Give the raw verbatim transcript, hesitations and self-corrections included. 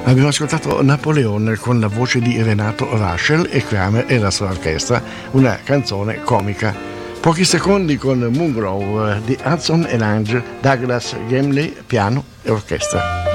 Abbiamo ascoltato Napoleon con la voce di Renato Rachel e Kramer e la sua orchestra, una canzone comica. Pochi secondi con Moongrove di Hudson e Lange, Douglas Gamley, piano e orchestra.